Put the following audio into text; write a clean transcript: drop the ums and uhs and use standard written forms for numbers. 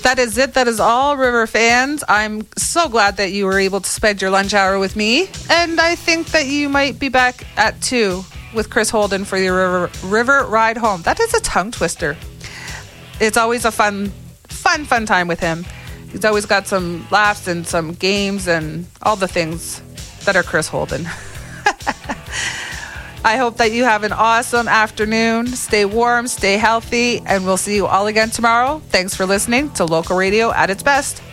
That is it. That is all, River fans. I'm so glad that you were able to spend your lunch hour with me. And I think that you might be back at 2 with Chris Holden for your river ride home. That is a tongue twister. It's always a fun time with him. He's always got some laughs and some games and all the things that are Chris Holden. I hope that you have an awesome afternoon. Stay warm, stay healthy, and we'll see you all again tomorrow. Thanks for listening to Local Radio at its best.